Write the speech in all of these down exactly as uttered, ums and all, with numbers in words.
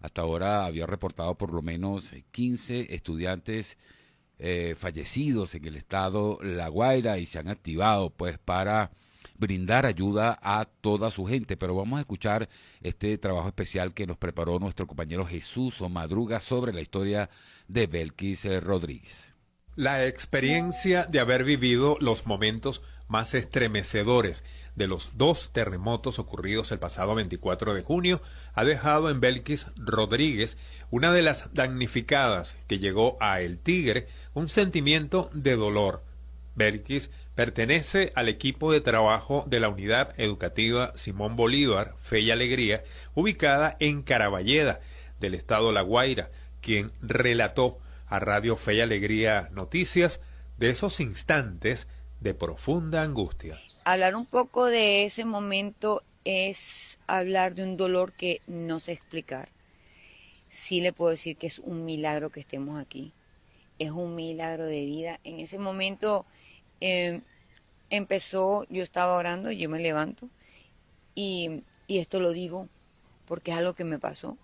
hasta ahora había reportado por lo menos quince estudiantes eh, fallecidos en el estado La Guaira y se han activado pues para brindar ayuda a toda su gente. Pero vamos a escuchar este trabajo especial que nos preparó nuestro compañero Jesús Madruga sobre la historia de Belkis eh, Rodríguez. La experiencia de haber vivido los momentos más estremecedores de los dos terremotos ocurridos el pasado veinticuatro de junio ha dejado en Belkis Rodríguez, una de las damnificadas que llegó a El Tigre, un sentimiento de dolor. Belkis pertenece al equipo de trabajo de la Unidad Educativa Simón Bolívar, Fe y Alegría, ubicada en Caraballeda, del estado La Guaira, quien relató a Radio Fe y Alegría Noticias de esos instantes de profunda angustia. Hablar un poco de ese momento es hablar de un dolor que no sé explicar. Sí le puedo decir que es un milagro que estemos aquí. Es un milagro de vida. En ese momento eh, empezó, yo estaba orando, yo me levanto y, y esto lo digo porque es algo que me pasó.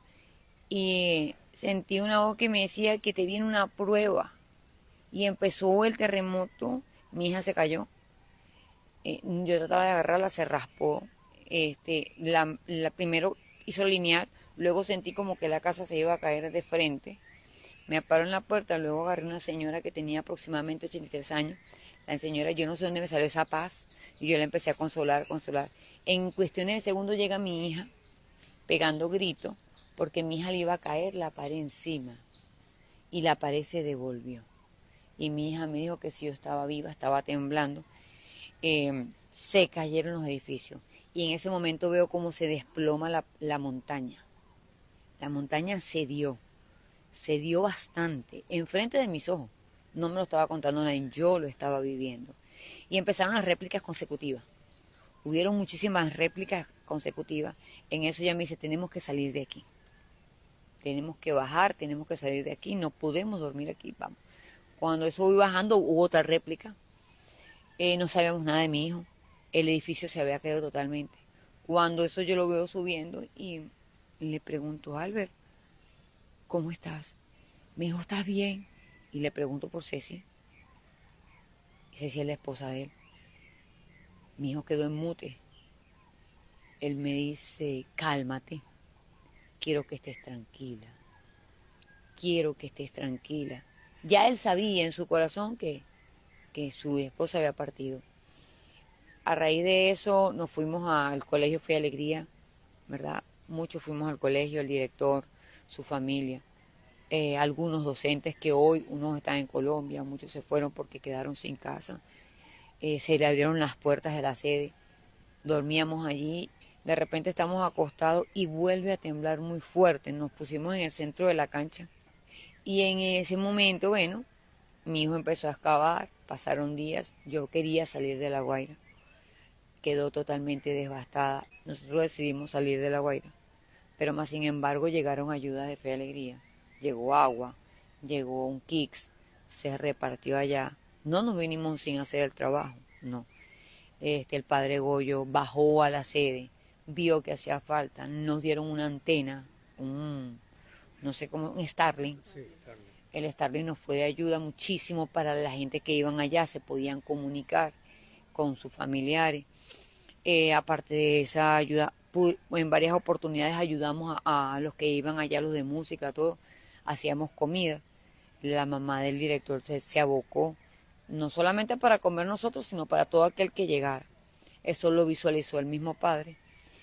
Y sentí una voz que me decía que te viene una prueba. Y empezó el terremoto, mi hija se cayó. Eh, yo trataba de agarrarla, se raspó. Este, la, la primero hizo lineal, luego sentí como que la casa se iba a caer de frente. Me paró en la puerta, luego agarré una señora que tenía aproximadamente ochenta y tres años. La señora, yo no sé dónde me salió esa paz, y yo la empecé a consolar, consolar. En cuestiones de segundos llega mi hija, pegando gritos, porque mi hija le iba a caer la pared encima, y la pared se devolvió. Y mi hija me dijo que si yo estaba viva, estaba temblando. Eh, se cayeron los edificios, y en ese momento veo cómo se desploma la, la montaña. La montaña se dio, se dio bastante, enfrente de mis ojos. No me lo estaba contando nadie, yo lo estaba viviendo. Y empezaron las réplicas consecutivas. Hubieron muchísimas réplicas consecutivas. En eso ya me dice, tenemos que salir de aquí. Tenemos que bajar, tenemos que salir de aquí, no podemos dormir aquí, vamos. Cuando eso iba bajando, hubo otra réplica. Eh, no sabíamos nada de mi hijo. El edificio se había caído totalmente. Cuando eso yo lo veo subiendo y le pregunto, Albert, ¿cómo estás? Me dijo, ¿estás bien? Y le pregunto por Ceci. Y Ceci es la esposa de él. Mi hijo quedó en mute. Él me dice, cálmate. Quiero que estés tranquila. Quiero que estés tranquila. Ya él sabía en su corazón que, que su esposa había partido. A raíz de eso nos fuimos al colegio Fe y Alegría, ¿verdad? Muchos fuimos al colegio, el director, su familia, eh, algunos docentes que hoy, unos están en Colombia, muchos se fueron porque quedaron sin casa. Eh, se le abrieron las puertas de la sede, dormíamos allí, de repente estamos acostados y vuelve a temblar muy fuerte. Nos pusimos en el centro de la cancha y en ese momento, bueno, mi hijo empezó a excavar, pasaron días, yo quería salir de La Guaira, quedó totalmente devastada. Nosotros decidimos salir de La Guaira, pero más sin embargo llegaron ayudas de Fe y Alegría, llegó agua, llegó un Kix, se repartió allá, no nos vinimos sin hacer el trabajo, no. Este, el padre Goyo bajó a la sede, vio que hacía falta, nos dieron una antena, un, no sé cómo, un Starlink. Sí, Starlink. El Starlink nos fue de ayuda muchísimo para la gente que iban allá, se podían comunicar con sus familiares. Eh, aparte de esa ayuda, en varias oportunidades ayudamos a, a los que iban allá, los de música, todo, hacíamos comida. La mamá del director se, se abocó, no solamente para comer nosotros, sino para todo aquel que llegara. Eso lo visualizó el mismo padre.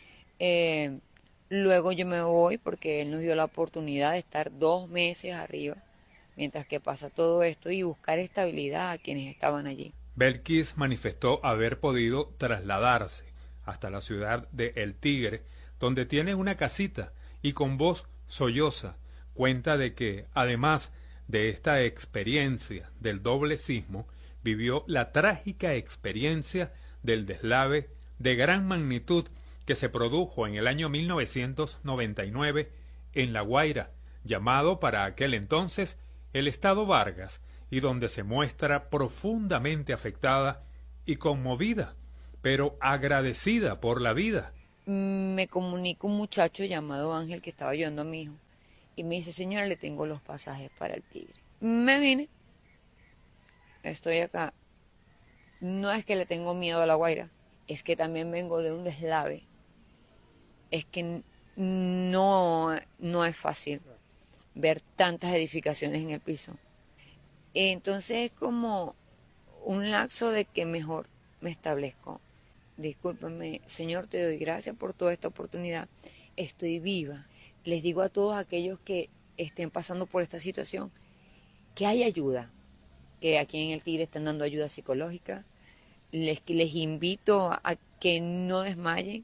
Eh, luego yo me voy porque él nos dio la oportunidad de estar dos meses arriba, mientras que pasa todo esto, y buscar estabilidad a quienes estaban allí. Belkis manifestó haber podido trasladarse hasta la ciudad de El Tigre, donde tiene una casita, y con voz solloza cuenta de que, además de esta experiencia del doble sismo, vivió la trágica experiencia del deslave de gran magnitud que se produjo en el año mil novecientos noventa y nueve en La Guaira, llamado para aquel entonces el Estado Vargas, y donde se muestra profundamente afectada y conmovida, pero agradecida por la vida. Me comunicó un muchacho llamado Ángel que estaba ayudando a mi hijo. y me dice, señora, le tengo los pasajes para el Tigre. Me vine, estoy acá. No es que le tengo miedo a La Guaira, es que también vengo de un deslave. Es que no, no es fácil ver tantas edificaciones en el piso. Entonces es como un lapso de que mejor me establezco. Discúlpame, Señor, te doy gracias por toda esta oportunidad. Estoy viva. Les digo a todos aquellos que estén pasando por esta situación que hay ayuda, que aquí en el Tigre están dando ayuda psicológica. Les, les invito a que no desmayen,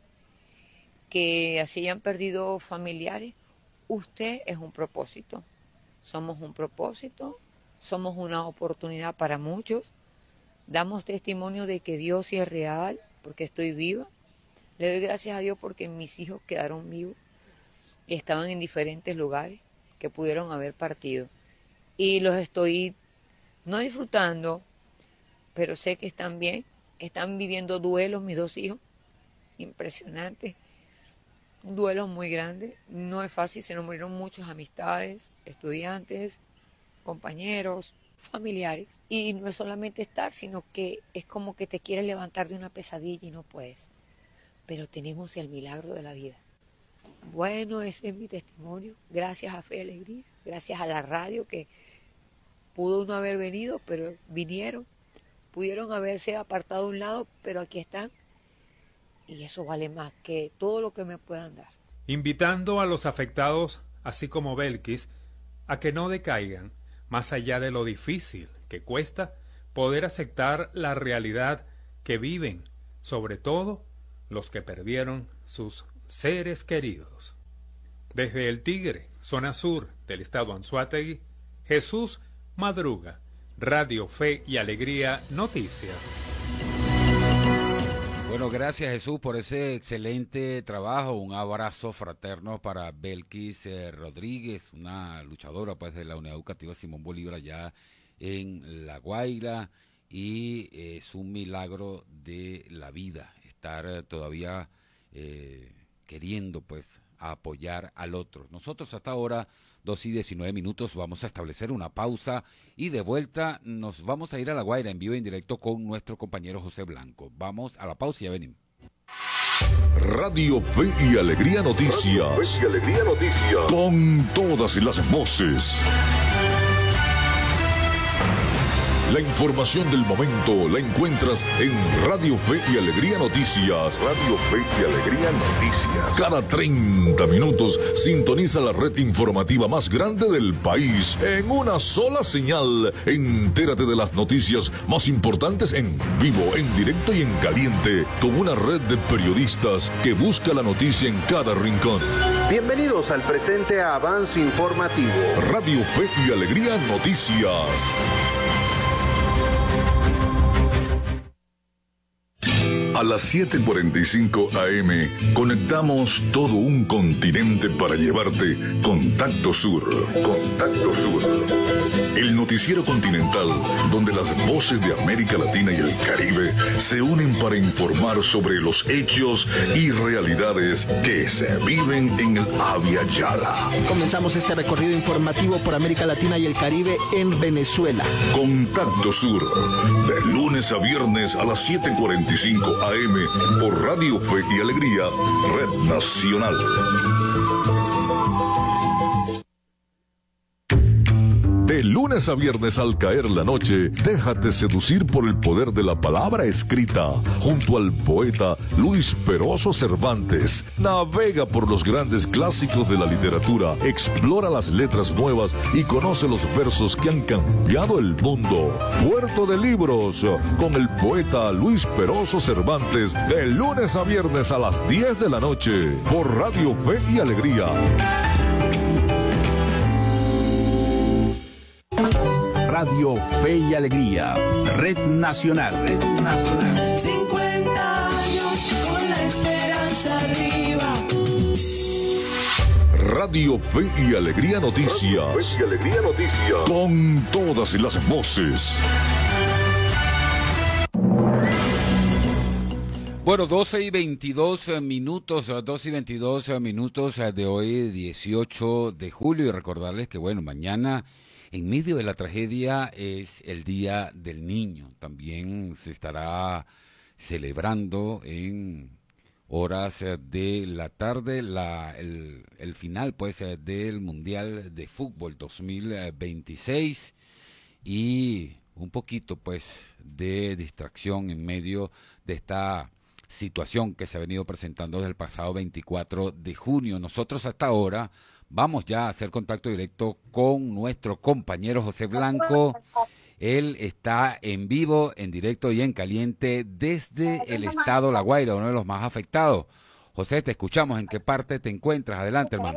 que así hayan perdido familiares. Usted es un propósito. Somos un propósito, somos una oportunidad para muchos. Damos testimonio de que Dios sí es real, porque estoy viva. Le doy gracias a Dios porque mis hijos quedaron vivos y estaban en diferentes lugares que pudieron haber partido. Y los estoy no disfrutando, pero sé que están bien. Están viviendo duelos mis dos hijos, impresionantes, duelos muy grandes. No es fácil, se nos murieron muchas amistades, estudiantes, compañeros, familiares. Y no es solamente estar, sino que es como que te quieres levantar de una pesadilla y no puedes. Pero tenemos el milagro de la vida. Bueno, ese es mi testimonio. Gracias a Fe y Alegría, gracias a la radio que pudo no haber venido, pero vinieron. Pudieron haberse apartado a un lado, pero aquí están. Y eso vale más que todo lo que me puedan dar. Invitando a los afectados, así como Belkis, a que no decaigan, más allá de lo difícil que cuesta poder aceptar la realidad que viven, sobre todo los que perdieron sus seres queridos. Desde el Tigre, zona sur del estado Anzoátegui, Jesús Madruga, Radio Fe y Alegría Noticias. Bueno, gracias Jesús por ese excelente trabajo. Un abrazo fraterno para Belkis eh, Rodríguez, una luchadora pues de la Unidad Educativa Simón Bolívar allá en La Guaira, y eh, es un milagro de la vida estar eh, todavía eh, queriendo pues apoyar al otro. Nosotros hasta ahora, dos y diecinueve minutos, vamos a establecer una pausa y de vuelta nos vamos a ir a La Guaira en vivo y en directo con nuestro compañero José Blanco. Vamos a la pausa y ya venimos. Radio Fe y Alegría Noticias. Radio Fe y Alegría Noticias. Con todas las voces. La información del momento la encuentras en Radio Fe y Alegría Noticias. Radio Fe y Alegría Noticias. Cada treinta minutos sintoniza la red informativa más grande del país en una sola señal. Entérate de las noticias más importantes en vivo, en directo y en caliente, con una red de periodistas que busca la noticia en cada rincón. Bienvenidos al presente avance informativo. Radio Fe y Alegría Noticias. A las siete cuarenta y cinco a eme conectamos todo un continente para llevarte Contacto Sur. Contacto Sur. El noticiero continental donde las voces de América Latina y el Caribe se unen para informar sobre los hechos y realidades que se viven en el Abya Yala. Comenzamos este recorrido informativo por América Latina y el Caribe en Venezuela. Contacto Sur, de lunes a viernes a las siete cuarenta y cinco a eme por Radio Fe y Alegría, Red Nacional. De lunes a viernes al caer la noche, déjate seducir por el poder de la palabra escrita. Junto al poeta Luis Peroso Cervantes, navega por los grandes clásicos de la literatura, explora las letras nuevas y conoce los versos que han cambiado el mundo. Puerto de Libros, con el poeta Luis Peroso Cervantes, de lunes a viernes a las diez de la noche, por Radio Fe y Alegría. Radio Fe y Alegría, Red Nacional, Red Nacional. cincuenta años con la esperanza arriba. Radio Fe y Alegría Noticias. Radio Fe y Alegría Noticias. Con todas las voces. Bueno, doce y veintidós minutos, doce y veintidós minutos de hoy, dieciocho de julio, y recordarles que, bueno, mañana, en medio de la tragedia, es el Día del Niño. También se estará celebrando en horas de la tarde la, el, el final, pues, del Mundial de Fútbol dos mil veintiséis, y un poquito, pues, de distracción en medio de esta situación que se ha venido presentando desde el pasado veinticuatro de junio. Nosotros hasta ahora vamos ya a hacer contacto directo con nuestro compañero José Blanco. Él está en vivo, en directo y en caliente desde el estado La Guaira, uno de los más afectados. José, te escuchamos. ¿En qué parte te encuentras? Adelante, hermano.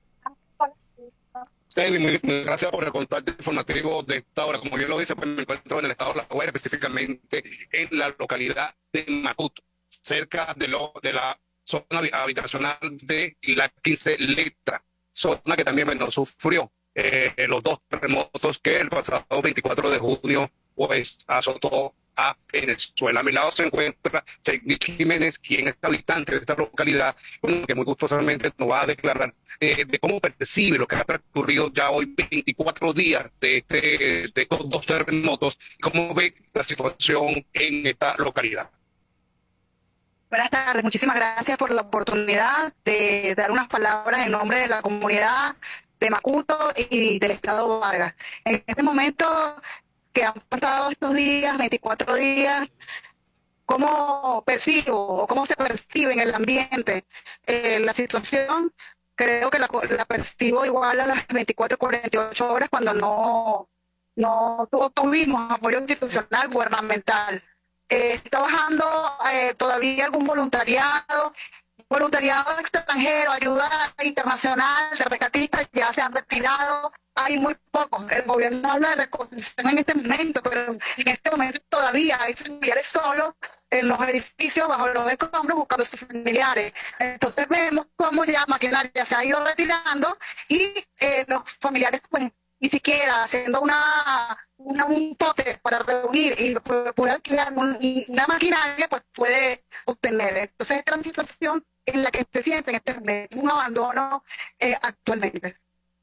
Sí, muy, muy gracias por el contacto informativo de esta hora. Como bien lo dice, pues me encuentro en el estado de La Guaira, específicamente en la localidad de Macuto, cerca de, lo, de la zona habitacional de la quince Letra, zona que también bueno, sufrió eh, los dos terremotos que el pasado veinticuatro de junio pues azotó a Venezuela. A mi lado se encuentra Cheikni Jiménez, quien es habitante de esta localidad, bueno, que muy gustosamente nos va a declarar eh, de cómo percibe lo que ha transcurrido ya hoy veinticuatro días de, este, de estos dos terremotos, y cómo ve la situación en esta localidad. Buenas tardes, muchísimas gracias por la oportunidad de dar unas palabras en nombre de la comunidad de Macuto y del estado Vargas. En este momento que han pasado estos días, veinticuatro días, ¿cómo percibo o cómo se percibe en el ambiente eh, la situación? Creo que la, la percibo igual a las veinticuatro, cuarenta y ocho horas cuando no, no tuvimos apoyo institucional gubernamental. Eh, está bajando eh, todavía algún voluntariado, voluntariado extranjero, ayuda internacional de rescatistas ya se han retirado, hay muy pocos. El gobierno habla de reconstrucción en este momento, pero en este momento todavía hay familiares solos en los edificios bajo los escombros buscando a sus familiares. Entonces vemos cómo ya maquinaria se ha ido retirando y eh, los familiares pues ni siquiera haciendo una Una, un pote para reunir y poder crear un, una maquinaria, pues puede obtener. Entonces, esta es la situación en la que se siente en este momento, un abandono eh, actualmente.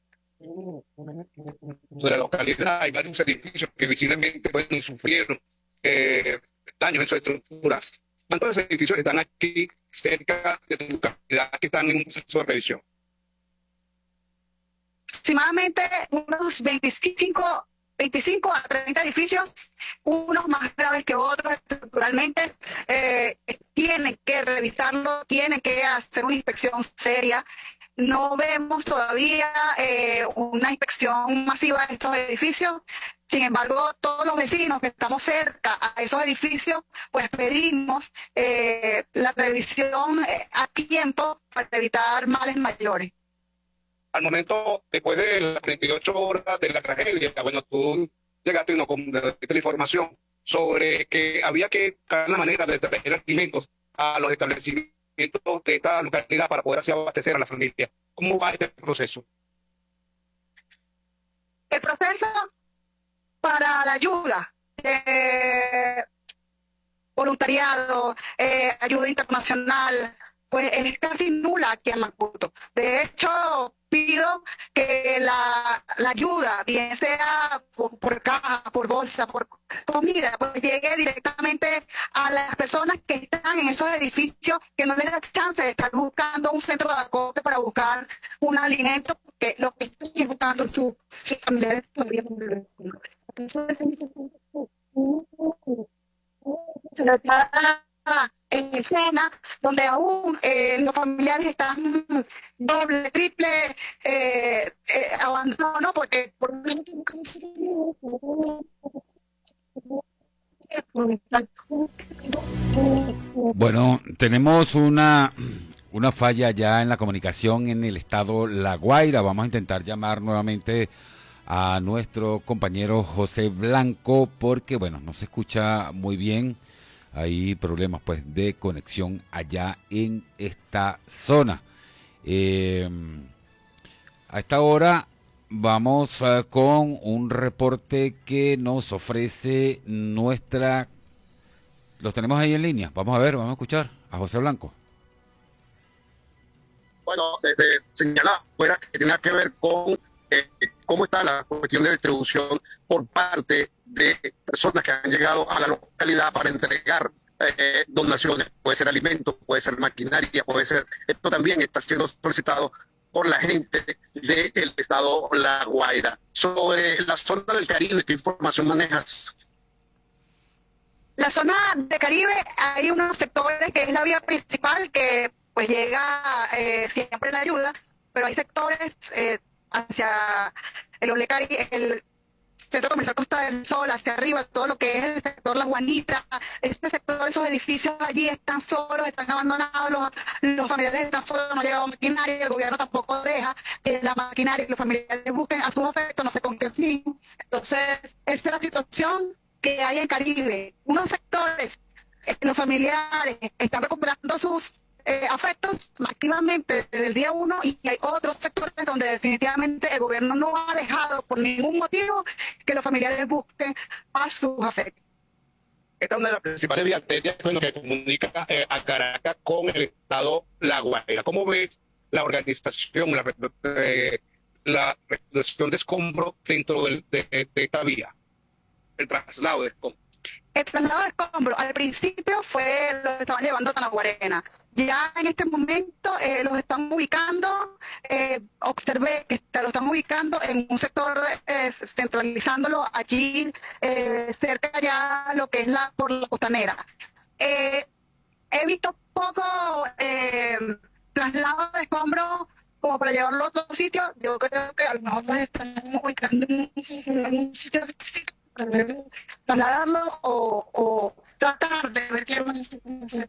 De la localidad hay varios edificios que visiblemente pueden sufrir eh, daños en su estructura. ¿Cuántos edificios están aquí cerca de tu localidad que están en un proceso de revisión? Aproximadamente unos veinticinco a treinta edificios, unos más graves que otros estructuralmente, eh, tienen que revisarlo, tienen que hacer una inspección seria. No vemos todavía eh, una inspección masiva de estos edificios. Sin embargo, todos los vecinos que estamos cerca a esos edificios, pues pedimos eh, la revisión eh, a tiempo para evitar males mayores. Al momento, después de las treinta y ocho horas de la tragedia, bueno, tú llegaste y nos diste la información sobre que había que buscar la manera de traer alimentos a los establecimientos de esta localidad para poder así abastecer a la familia. ¿Cómo va este proceso? El proceso para la ayuda, eh, voluntariado, eh, ayuda internacional, pues es casi nula aquí en Macuto. De hecho, pido que la, la ayuda, bien sea por, por caja, por bolsa, por comida, pues llegue directamente a las personas que están en esos edificios, que no les da chance de estar buscando un centro de acopio para buscar un alimento, porque lo que están buscando sus su familiares todavía no lo en escena donde aún eh, los familiares están doble, triple eh, eh, abandono, porque por Bueno, tenemos una una falla ya en la comunicación en el estado La Guaira. Vamos a intentar llamar nuevamente a nuestro compañero José Blanco porque, bueno, no se escucha muy bien. Hay problemas pues de conexión allá en esta zona. Eh, a esta hora vamos uh, con un reporte que nos ofrece nuestra Los tenemos ahí en línea. Vamos a ver, vamos a escuchar a José Blanco. Bueno, desde señalar fuera que tenga que ver con eh, cómo está la cuestión de distribución por parte de personas que han llegado a la localidad para entregar eh, donaciones. Puede ser alimentos, puede ser maquinaria, puede ser... Esto también está siendo solicitado por la gente del estado La Guaira. Sobre la zona del Caribe, ¿qué información manejas? La zona de Caribe hay unos sectores que es la vía principal que pues llega eh, siempre la ayuda, pero hay sectores eh, hacia el Olecari, el Centro Comercial Costa del Sol, hacia arriba, todo lo que es el sector La Juanita, este sector, esos edificios allí están solos, están abandonados, los, los familiares están solos, no ha llegado maquinaria, el gobierno tampoco deja que la maquinaria y los familiares busquen a sus afectos, no sé con qué fin. Entonces, esta es la situación que hay en Caribe. Unos sectores, eh, los familiares están recuperando sus eh, afectos activamente desde el día uno, y hay otros sectores donde definitivamente el gobierno no ha dejado por ningún motivo que los familiares busquen a sus afectos. Esta es una de las principales vías bueno, que comunica eh, a Caracas con el estado La Guaira. ¿Cómo ves la organización, la, eh, la recolección de escombros dentro de, de, de esta vía? El traslado de escombros. El traslado de escombros al principio fue, los estaban llevando a Tanaguarena. Ya en este momento eh, los están ubicando, eh, observé que lo están ubicando en un sector, eh, centralizándolo allí, eh, cerca ya lo que es la por la costanera. Eh, he visto poco eh, traslado de escombros como para llevarlo a otro sitio. Yo creo que a lo mejor los están ubicando en un sitio trasladarlo o, o tratar de ver qué más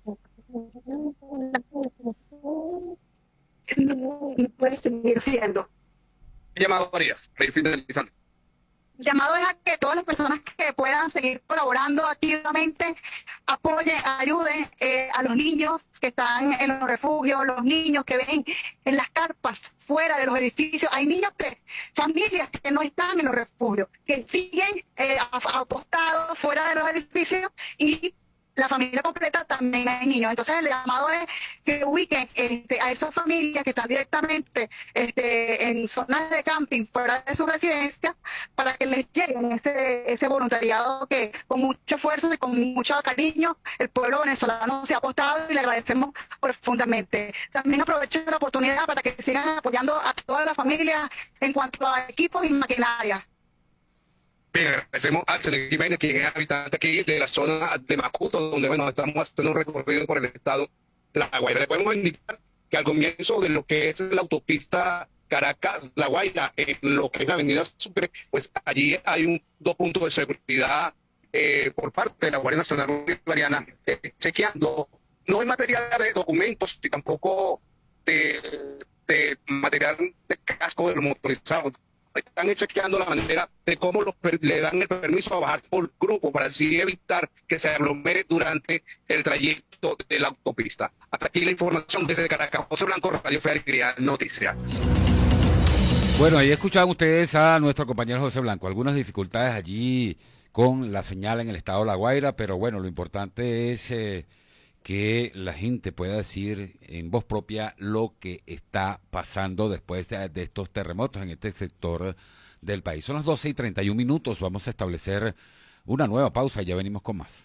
puede seguir siendo. ¿Qué llamado harías? Finalizando. El llamado es a que todas las personas que puedan seguir colaborando activamente apoyen, ayuden eh, a los niños que están en los refugios, los niños que ven en las carpas fuera de los edificios. Hay niños que, familias que no están en los refugios, que siguen eh, apostados fuera de los edificios, y la familia completa también hay niños. Entonces el llamado es que ubiquen este, a esas familias que están directamente este, en zonas de camping fuera de su residencia, para que les lleguen ese, ese voluntariado que con mucho esfuerzo y con mucho cariño el pueblo venezolano se ha apostado, y le agradecemos profundamente. También aprovecho la oportunidad para que sigan apoyando a todas las familias en cuanto a equipos y maquinaria. Bien, agradecemos a Anthony Jiménez, quien es habitante aquí de la zona de Macuto, donde bueno, estamos haciendo un recorrido por el estado de La Guaira. Le podemos indicar que al comienzo de lo que es la autopista Caracas-La Guaira, en lo que es la avenida Sucre, pues allí hay un dos puntos de seguridad eh, por parte de la Guardia Nacional Bolivariana, eh, chequeando, no hay material de documentos y tampoco de, de material de casco de los motorizados. Están chequeando la manera de cómo los, le dan el permiso a bajar por grupo, para así evitar que se aglomere durante el trayecto de la autopista. Hasta aquí la información desde Caracas. José Blanco, Radio Fe y Alegría Noticias. Bueno, ahí escuchaban ustedes a nuestro compañero José Blanco. Algunas dificultades allí con la señal en el estado de La Guaira, pero bueno, lo importante es eh, que la gente pueda decir en voz propia lo que está pasando después de, de estos terremotos en este sector del país. Son las doce y treinta y un minutos, vamos a establecer una nueva pausa y ya venimos con más.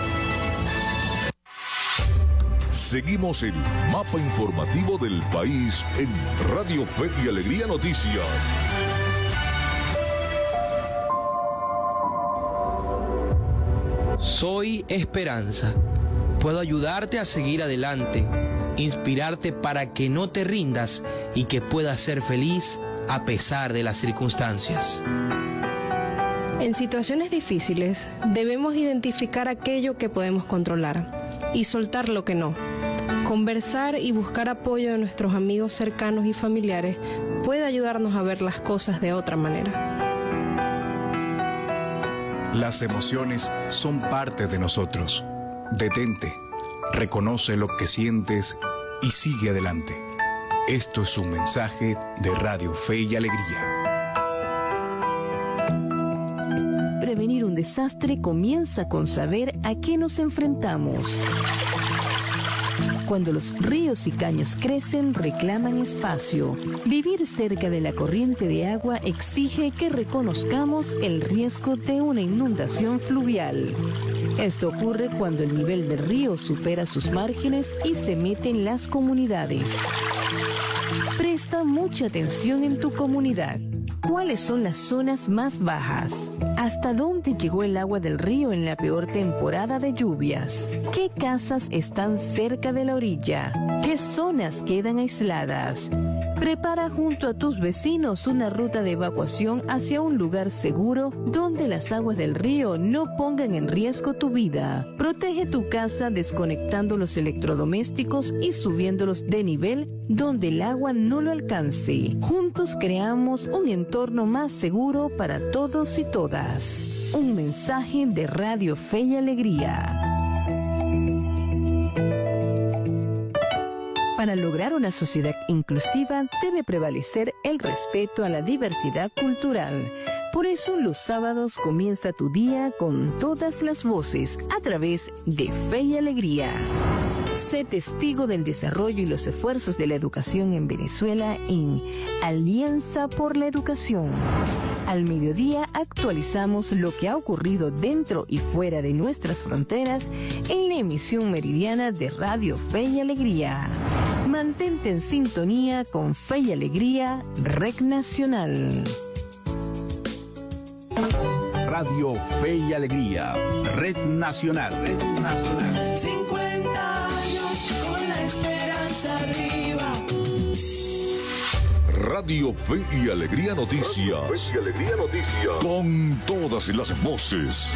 Seguimos el mapa informativo del país en Radio Fe y Alegría Noticias. Soy Esperanza. Puedo ayudarte a seguir adelante, inspirarte para que no te rindas y que puedas ser feliz a pesar de las circunstancias. En situaciones difíciles debemos identificar aquello que podemos controlar y soltar lo que no. Conversar y buscar apoyo de nuestros amigos cercanos y familiares puede ayudarnos a ver las cosas de otra manera. Las emociones son parte de nosotros. Detente, reconoce lo que sientes y sigue adelante. Esto es un mensaje de Radio Fe y Alegría. prevenir un desastre comienza con saber a qué nos enfrentamos. Cuando los ríos y caños crecen, reclaman espacio. Vivir cerca de la corriente de agua exige que reconozcamos el riesgo de una inundación fluvial. Esto ocurre cuando el nivel del río supera sus márgenes y se mete en las comunidades. Presta mucha atención en tu comunidad. ¿Cuáles son las zonas más bajas? ¿Hasta dónde llegó el agua del río en la peor temporada de lluvias? ¿Qué casas están cerca de la orilla? ¿Qué zonas quedan aisladas? Prepara junto a tus vecinos una ruta de evacuación hacia un lugar seguro donde las aguas del río no pongan en riesgo tu vida. Protege tu casa desconectando los electrodomésticos y subiéndolos de nivel donde el agua no lo alcance. Juntos creamos un entorno más seguro para todos y todas. Un mensaje de Radio Fe y Alegría. Para lograr una sociedad inclusiva debe prevalecer el respeto a la diversidad cultural. Por eso los sábados comienza tu día con todas las voces a través de Fe y Alegría. Sé testigo del desarrollo y los esfuerzos de la educación en Venezuela en Alianza por la Educación. Al mediodía actualizamos lo que ha ocurrido dentro y fuera de nuestras fronteras en la emisión meridiana de Radio Fe y Alegría. Mantente en sintonía con Fe y Alegría, Red Nacional. Radio Fe y Alegría, Red Nacional, Red Nacional. cincuenta años con la esperanza arriba. Radio Fe y Alegría Noticias. Radio Fe y Alegría Noticias. Con todas las voces.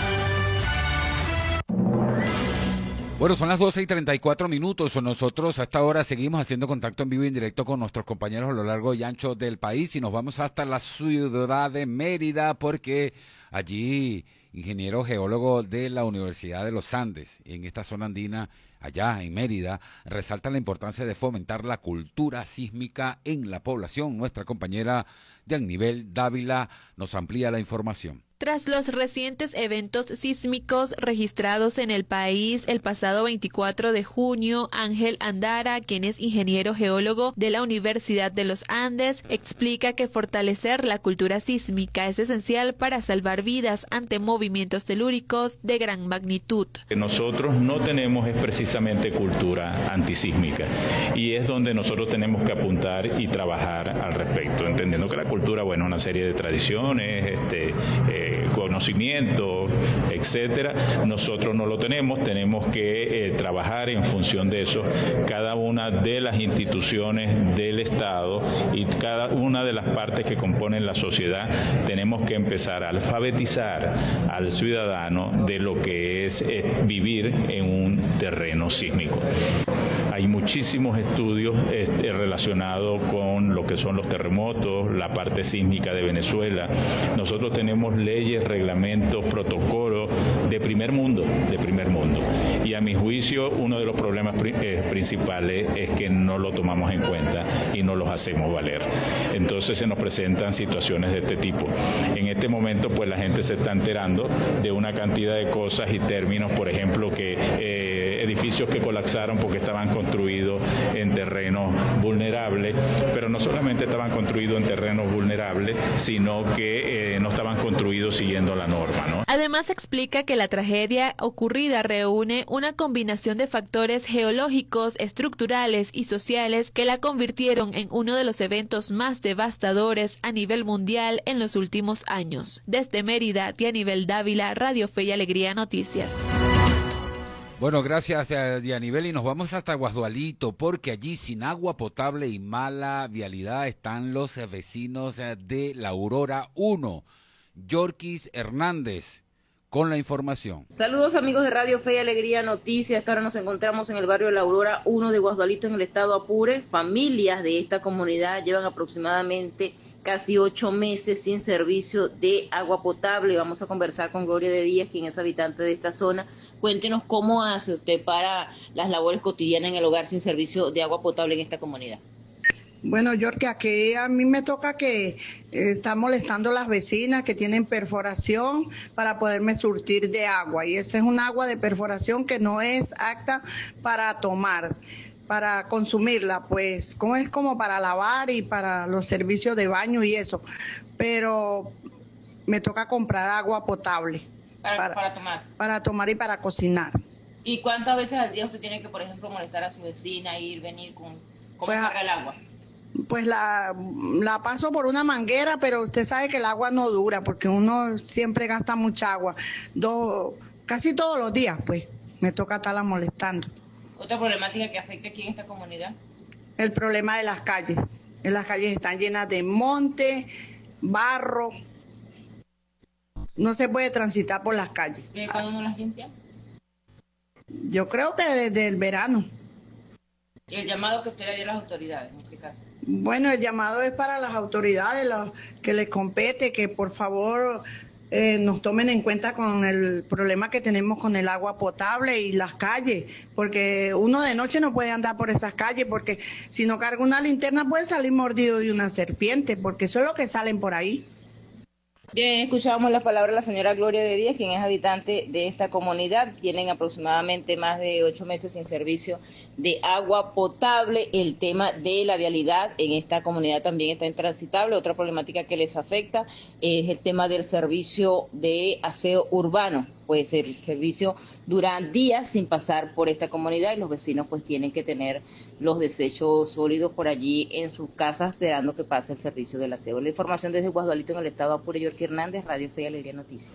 Bueno, son las doce y treinta y cuatro minutos. Nosotros a esta hora seguimos haciendo contacto en vivo y en directo con nuestros compañeros a lo largo y ancho del país y nos vamos hasta la ciudad de Mérida porque allí, ingeniero geólogo de la Universidad de los Andes, en esta zona andina, allá en Mérida, resalta la importancia de fomentar la cultura sísmica en la población. Nuestra compañera Yanivel Dávila nos amplía la información. Tras los recientes eventos sísmicos registrados en el país el pasado veinticuatro de junio, Ángel Andara, quien es ingeniero geólogo de la Universidad de los Andes, explica que fortalecer la cultura sísmica es esencial para salvar vidas ante movimientos telúricos de gran magnitud. Nosotros no tenemos es precisamente cultura antisísmica y es donde nosotros tenemos que apuntar y trabajar al respecto, entendiendo que la cultura, bueno, es una serie de tradiciones, este, eh, conocimiento, etcétera. Nosotros no lo tenemos, tenemos que eh, trabajar en función de eso. Cada una de las instituciones del Estado y cada una de las partes que componen la sociedad tenemos que empezar a alfabetizar al ciudadano de lo que es eh, vivir en un terreno sísmico. Hay muchísimos estudios este, relacionados con lo que son los terremotos, la parte sísmica de Venezuela. Nosotros tenemos leyes, reglamentos, protocolos de primer mundo, de primer mundo. Y a mi juicio, uno de los problemas pri eh, principales es que no lo tomamos en cuenta y no los hacemos valer. Entonces se nos presentan situaciones de este tipo. En este momento, pues la gente se está enterando de una cantidad de cosas y términos, por ejemplo, que eh, edificios que colapsaron porque estaban construidos en terrenos vulnerables, pero no solamente estaban construidos en terrenos vulnerables, sino que eh, no estaban construidos siguiendo la norma, ¿no? Además explica que la tragedia ocurrida reúne una combinación de factores geológicos, estructurales y sociales que la convirtieron en uno de los eventos más devastadores a nivel mundial en los últimos años. Desde Mérida, Yanivel Dávila, Radio Fe y Alegría Noticias. Bueno, gracias a Yanivel y nos vamos hasta Guasdualito porque allí sin agua potable y mala vialidad están los vecinos de la Aurora uno. Yorkis Hernández con la información. Saludos amigos de Radio Fe y Alegría Noticias. Ahora nos encontramos en el barrio de la Aurora uno de Guasdualito en el estado Apure. Familias de esta comunidad llevan aproximadamente casi ocho meses sin servicio de agua potable. Vamos a conversar con Gloria de Díaz, quien es habitante de esta zona. Cuéntenos cómo hace usted para las labores cotidianas en el hogar sin servicio de agua potable en esta comunidad. Bueno, York, aquí a mí me toca que eh, están molestando las vecinas que tienen perforación para poderme surtir de agua. Y esa es un agua de perforación que no es apta para tomar, para consumirla, pues como es como para lavar y para los servicios de baño y eso. Pero me toca comprar agua potable. Para, para, para tomar. Para tomar y para cocinar. ¿Y cuántas veces al día usted tiene que, por ejemplo, molestar a su vecina, ir, venir con... ¿Cómo Pues, carga el agua? Pues la, la paso por una manguera, pero usted sabe que el agua no dura, porque uno siempre gasta mucha agua. Dos, casi todos los días, pues, me toca estarla molestando. ¿Otra problemática que afecta aquí en esta comunidad? El problema de las calles. En las calles están llenas de monte, barro. No se puede transitar por las calles. ¿Y cuándo uno las limpia? Yo creo que desde el verano. ¿Y el llamado que usted le haría a las autoridades en este caso? Bueno, el llamado es para las autoridades, los que les compete, que por favor eh, nos tomen en cuenta con el problema que tenemos con el agua potable y las calles, porque uno de noche no puede andar por esas calles, porque si no carga una linterna puede salir mordido de una serpiente, porque eso es lo que salen por ahí. Bien, escuchábamos las palabras de la señora Gloria de Díaz, quien es habitante de esta comunidad. Tienen aproximadamente más de ocho meses sin servicio de agua potable. El tema de la vialidad en esta comunidad también está intransitable. Otra problemática que les afecta es el tema del servicio de aseo urbano. Pues el servicio dura días sin pasar por esta comunidad y los vecinos pues tienen que tener los desechos sólidos por allí en sus casas esperando que pase el servicio del aseo. La información desde Guasdualito en el estado Apure, York Hernández, Radio Fe y Alegría Noticias.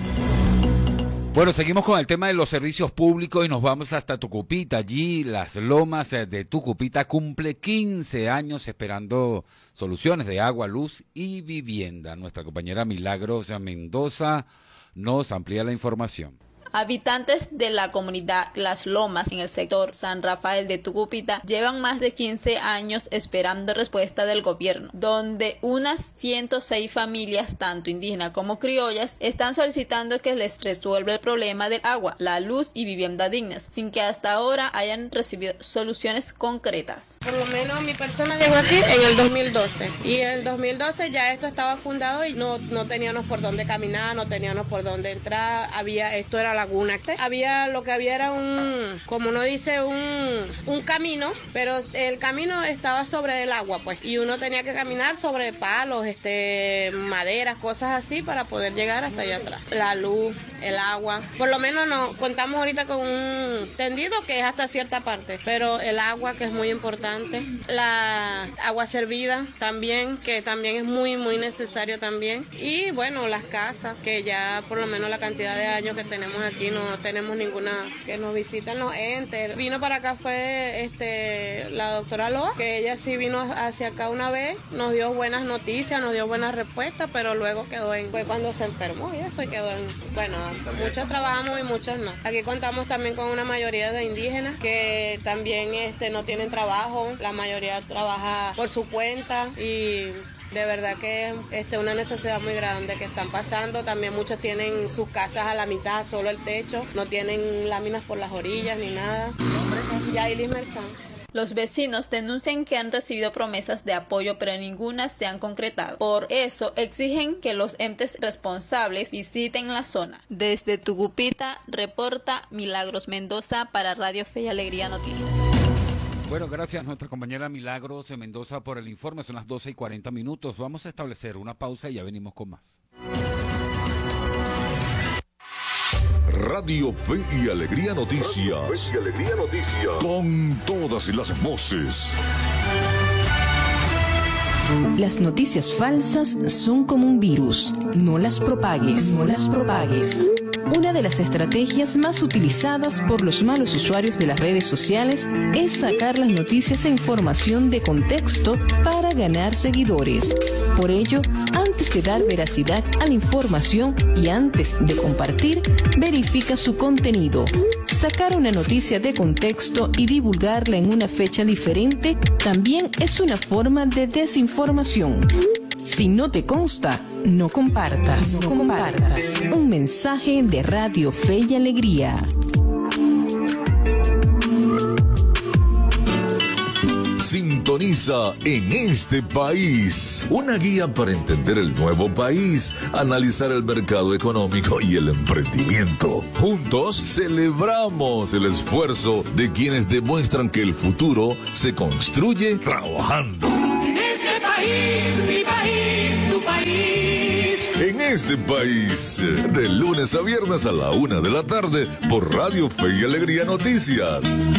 Bueno, seguimos con el tema de los servicios públicos y nos vamos hasta Tucupita. Allí Las Lomas de Tucupita cumple quince años esperando soluciones de agua, luz y vivienda. Nuestra compañera Milagros Mendoza nos amplía la información. Habitantes de la comunidad Las Lomas en el sector San Rafael de Tucupita llevan más de quince años esperando respuesta del gobierno, donde unas ciento seis familias, tanto indígenas como criollas, están solicitando que les resuelva el problema del agua, la luz y vivienda dignas, sin que hasta ahora hayan recibido soluciones concretas. Por lo menos mi persona llegó aquí en el dos mil doce y en el dos mil doce ya esto estaba fundado y no, no teníamos por dónde caminar, no teníamos por dónde entrar, había, esto era la laguna. Había, lo que había era un, como uno dice, un, un camino, pero el camino estaba sobre el agua, pues, y uno tenía que caminar sobre palos, este, maderas, cosas así para poder llegar hasta allá atrás. La luz, el agua, por lo menos no, contamos ahorita con un tendido que es hasta cierta parte, pero el agua que es muy importante, la agua servida también, que también es muy, muy necesario también, y bueno, las casas, que ya por lo menos la cantidad de años que tenemos aquí no tenemos ninguna que nos visiten los entes. Vino para acá fue este la doctora Loa, que ella sí vino hacia acá una vez, nos dio buenas noticias, nos dio buenas respuestas, pero luego quedó en, fue cuando se enfermó y eso y quedó en, bueno, muchos trabajamos y muchos no. Aquí contamos también con una mayoría de indígenas que también este no tienen trabajo, la mayoría trabaja por su cuenta y de verdad que es este, una necesidad muy grande que están pasando. También muchos tienen sus casas a la mitad, solo el techo, no tienen láminas por las orillas ni nada. Yailis Merchan. Los vecinos denuncian que han recibido promesas de apoyo, pero ninguna se han concretado. Por eso exigen que los entes responsables visiten la zona. Desde Tucupita, reporta Milagros Mendoza para Radio Fe y Alegría Noticias. Bueno, gracias a nuestra compañera Milagros Mendoza por el informe. Son las doce y cuarenta minutos. Vamos a establecer una pausa y ya venimos con más. Radio Fe y Alegría Noticias. Radio Fe y Alegría Noticias. Con todas las voces. Las noticias falsas son como un virus. No las propagues. No las propagues. Una de las estrategias más utilizadas por los malos usuarios de las redes sociales es sacar las noticias e información de contexto para ganar seguidores. Por ello, antes de dar veracidad a la información y antes de compartir, verifica su contenido. Sacar una noticia de contexto y divulgarla en una fecha diferente también es una forma de desinformación. Si no te consta, no compartas. No compartas. Un mensaje de Radio Fe y Alegría. Sintonía Sintoniza En Este País, una guía para entender el nuevo país, analizar el mercado económico y el emprendimiento. Juntos celebramos el esfuerzo de quienes demuestran que el futuro se construye trabajando. En este país, mi país, tu país. En Este País, de lunes a viernes a la una de la tarde por Radio Fe y Alegría Noticias.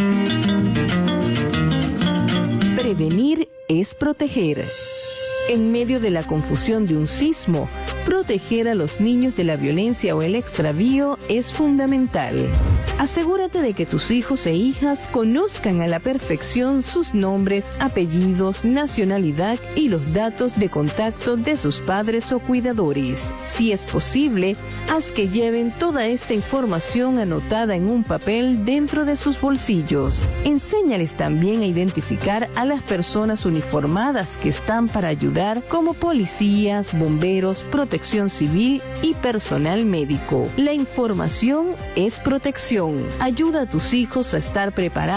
Prevenir es proteger. En medio de la confusión de un sismo, proteger a los niños de la violencia o el extravío es fundamental. Asegúrate de que tus hijos e hijas conozcan a la perfección sus nombres, apellidos, nacionalidad y los datos de contacto de sus padres o cuidadores. Si es posible, haz que lleven toda esta información anotada en un papel dentro de sus bolsillos. Enséñales también a identificar a las personas uniformadas que están para ayudar, como policías, bomberos, protección civil y personal médico. La información es protección. Ayuda a tus hijos a estar preparados